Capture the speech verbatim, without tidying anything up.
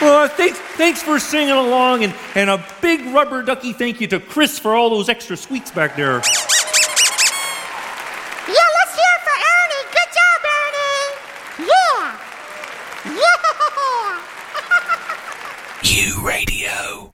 Well, thanks, thanks for singing along, and, and a big rubber ducky thank you to Chris for all those extra sweets back there. Yeah, let's hear it for Ernie. Good job, Ernie. Yeah. Yeah. U Radio.